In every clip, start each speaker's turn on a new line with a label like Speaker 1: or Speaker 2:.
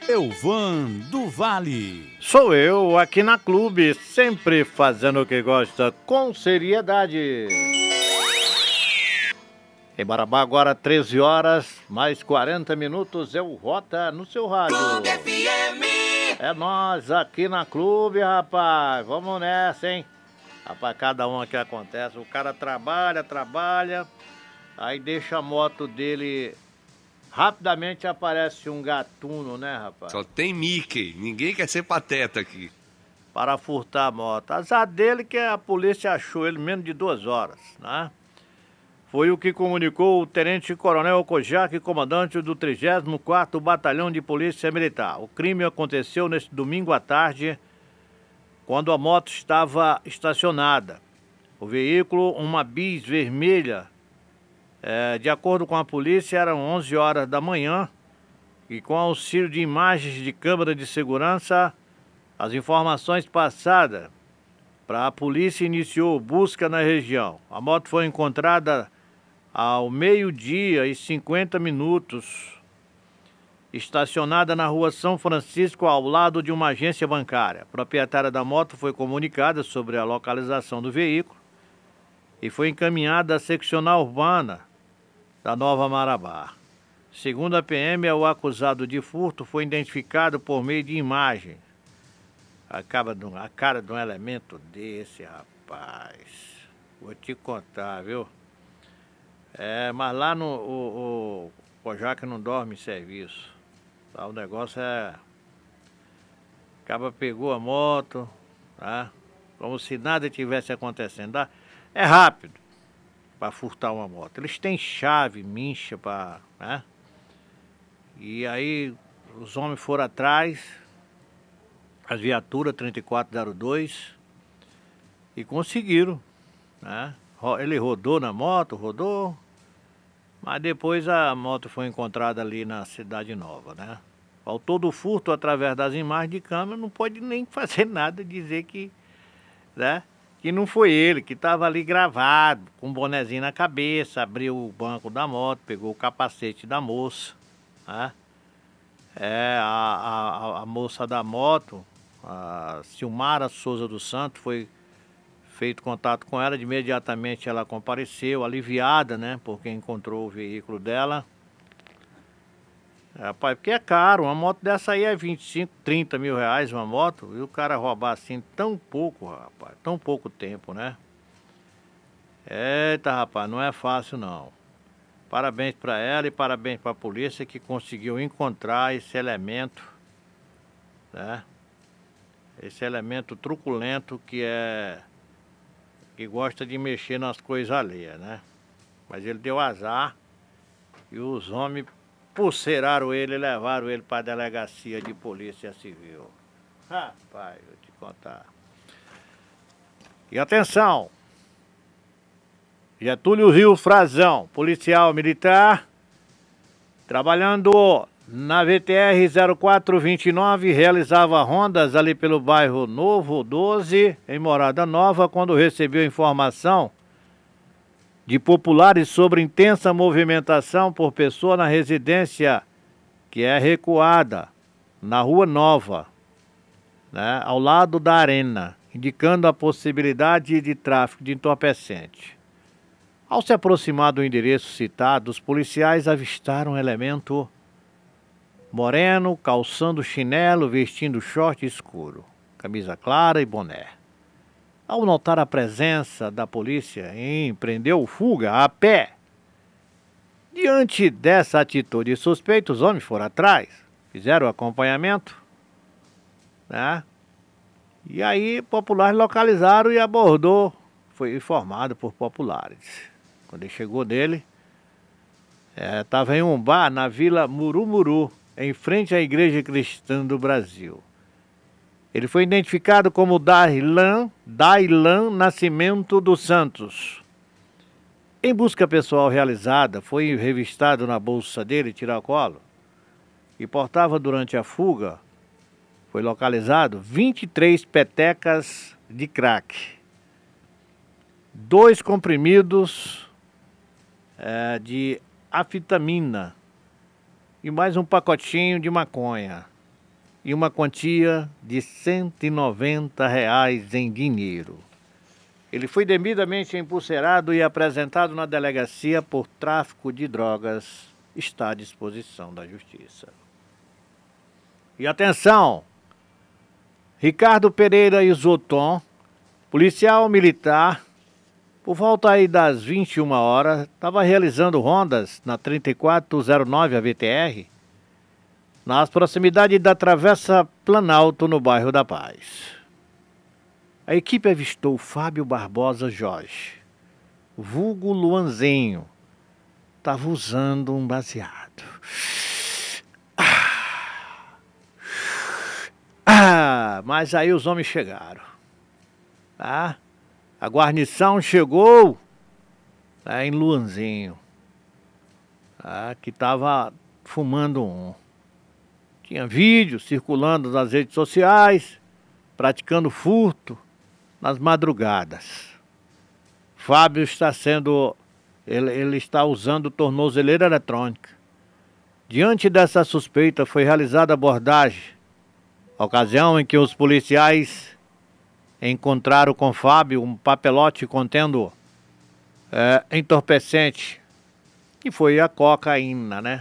Speaker 1: Elvan do Vale.
Speaker 2: Sou eu, aqui na Clube, sempre fazendo o que gosta, com seriedade. Em Marabá, agora 13 horas, mais 40 minutos, é o Rota no seu rádio.
Speaker 3: Clube FM.
Speaker 2: É nós aqui na Clube, rapaz. Vamos nessa, hein? Rapaz, cada um aqui acontece. O cara trabalha, aí deixa a moto dele. Rapidamente aparece um gatuno, né, rapaz?
Speaker 4: Só tem Mickey, ninguém quer ser pateta aqui.
Speaker 2: Para furtar a moto. Azar dele que a polícia achou ele menos de 2 horas, né? Foi o que comunicou o tenente-coronel Kojak, comandante do 34º Batalhão de Polícia Militar. O crime aconteceu neste domingo à tarde, quando a moto estava estacionada. O veículo, uma bis vermelha, de acordo com a polícia, eram 11 horas da manhã e com auxílio de imagens de câmera de segurança, as informações passadas para a polícia iniciou busca na região. A moto foi encontrada ao 12h50, estacionada na rua São Francisco, ao lado de uma agência bancária. A proprietária da moto foi comunicada sobre a localização do veículo e foi encaminhada à seccional urbana da Nova Marabá. Segundo a PM, o acusado de furto foi identificado por meio de imagem. A cara de um elemento desse, rapaz. Vou te contar, viu? Mas lá o Kojak não dorme em serviço. Tá? O negócio é... Acaba pegou a moto, tá? Como se nada tivesse acontecendo. Tá? É rápido para furtar uma moto. Eles têm chave, mincha para... Né? E aí os homens foram atrás, as viaturas 3402, e conseguiram, né? Ele rodou na moto, mas depois a moto foi encontrada ali na Cidade Nova, né? Faltou do furto através das imagens de câmera, não pode nem fazer nada, dizer que, né? Que não foi ele, que estava ali gravado, com um bonezinho na cabeça, abriu o banco da moto, pegou o capacete da moça, né? A moça da moto, a Silmara Souza dos Santos, foi feito contato com ela, de imediatamente ela compareceu, aliviada, né, porque encontrou o veículo dela. Rapaz, porque é caro, uma moto dessa aí é 25, 30 mil reais uma moto, e o cara roubar assim tão pouco, rapaz, tão pouco tempo, né? Eita, rapaz, não é fácil não. Parabéns para ela e parabéns para a polícia que conseguiu encontrar esse elemento, né? Esse elemento truculento que gosta de mexer nas coisas alheias, né? Mas ele deu azar e os homens pulseiraram ele e levaram ele para a delegacia de polícia civil. Rapaz, vou te contar. E atenção! Getúlio Rio Frazão, policial militar, trabalhando na VTR 0429, realizava rondas ali pelo bairro Novo 12, em Morada Nova, quando recebeu informação de populares sobre intensa movimentação por pessoa na residência que é recuada na Rua Nova, né, ao lado da arena, indicando a possibilidade de tráfico de entorpecente. Ao se aproximar do endereço citado, os policiais avistaram um elemento moreno, calçando chinelo, vestindo short escuro, camisa clara e boné. Ao notar a presença da polícia, empreendeu fuga a pé. Diante dessa atitude suspeita, os homens foram atrás, fizeram o acompanhamento, né? E aí populares localizaram e abordou, foi informado por populares. Quando ele chegou nele, estava em um bar na Vila Murumuru, em frente à Igreja Cristã do Brasil. Ele foi identificado como Dailan Nascimento dos Santos. Em busca pessoal realizada, foi revistado na bolsa dele tiracolo e portava durante a fuga, foi localizado 23 petecas de crack, 2 comprimidos de afetamina e mais um pacotinho de maconha. e uma quantia de R$ 190 em dinheiro. Ele foi devidamente empulcerado e apresentado na delegacia por tráfico de drogas. Está à disposição da justiça. E atenção! Ricardo Pereira Isoton, policial militar, por volta aí das 21 horas, estava realizando rondas na 3409 AVTR, nas proximidades da Travessa Planalto, no bairro da Paz. A equipe avistou Fábio Barbosa Jorge, vulgo Luanzinho. Estava usando um baseado. Mas aí os homens chegaram. Tá? A guarnição chegou em Luanzinho, que estava fumando um. Tinha vídeo circulando nas redes sociais, praticando furto nas madrugadas. Fábio está sendo... Ele está usando tornozeleira eletrônica. Diante dessa suspeita foi realizada a abordagem, ocasião em que os policiais encontraram com Fábio um papelote contendo entorpecente, que foi a cocaína, né?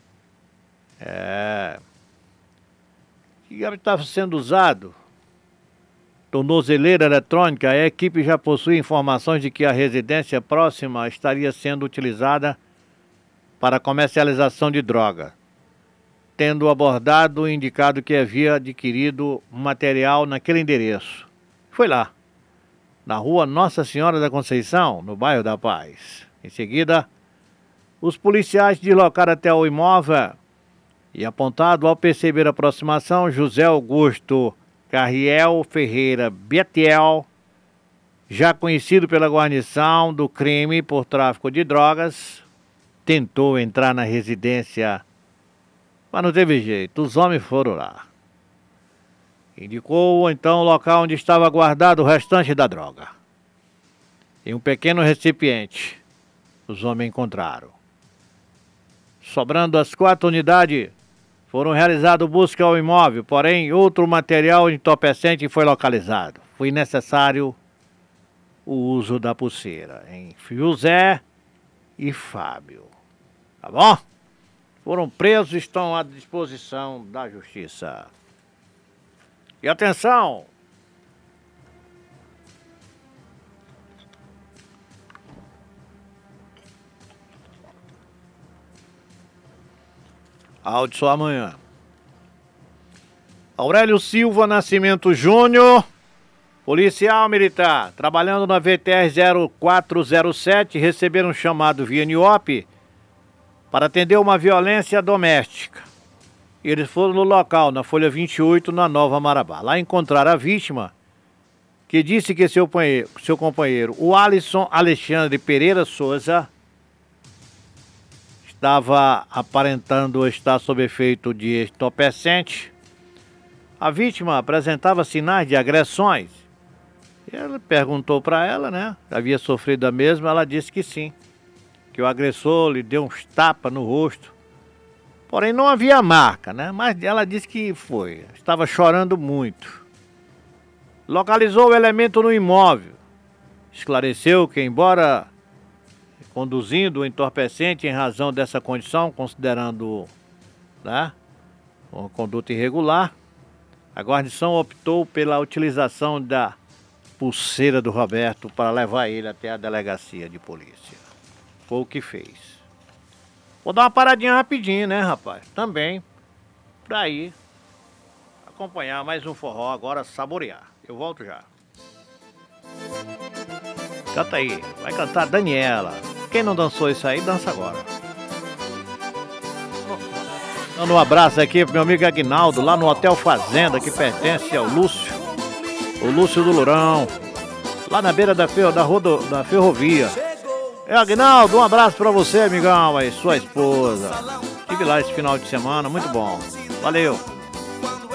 Speaker 2: Que estava sendo usado. Tornozeleira eletrônica. A equipe já possui informações de que a residência próxima estaria sendo utilizada para comercialização de droga, tendo abordado e indicado que havia adquirido material naquele endereço. Foi lá, na rua Nossa Senhora da Conceição, no bairro da Paz. Em seguida, os policiais deslocaram até o imóvel e, apontado ao perceber a aproximação, José Augusto Carriel Ferreira Betiel, já conhecido pela guarnição do crime por tráfico de drogas, tentou entrar na residência, mas não teve jeito, os homens foram lá. Indicou então o local onde estava guardado o restante da droga. Em um pequeno recipiente, os homens encontraram. Sobrando as 4 unidades, foram realizadas busca ao imóvel, porém outro material entorpecente foi localizado. Foi necessário o uso da pulseira em José e Fábio. Tá bom? Foram presos e estão à disposição da justiça. E atenção! Áudio só amanhã. Aurélio Silva Nascimento Júnior, policial militar, trabalhando na VTR 0407, receberam um chamado via NIOP para atender uma violência doméstica. Eles foram no local, na Folha 28, na Nova Marabá. Lá encontraram a vítima, que disse que seu companheiro, o Alisson Alexandre Pereira Souza, estava aparentando estar sob efeito de entorpecente. A vítima apresentava sinais de agressões. Ele perguntou para ela, né? Havia sofrido a mesma, ela disse que sim. Que o agressor lhe deu uns tapas no rosto. Porém não havia marca, né? Mas ela disse que foi. Estava chorando muito. Localizou o elemento no imóvel. Esclareceu que, embora conduzindo o entorpecente em razão dessa condição, considerando, né, uma conduta irregular, a guarnição optou pela utilização da pulseira do Roberto para levar ele até a delegacia de polícia. Foi o que fez. Vou dar uma paradinha rapidinho, né, rapaz? Também, pra ir acompanhar mais um forró, agora saborear. Eu volto já. Canta aí, vai cantar Daniela. Quem não dançou isso aí, dança agora. Dando um abraço aqui pro meu amigo Aguinaldo, lá no Hotel Fazenda, que pertence ao Lúcio. O Lúcio do Lourão, lá na beira da ferrovia. Aguinaldo, um abraço pra você, amigão, e sua esposa. Estive lá esse final de semana, muito bom. Valeu.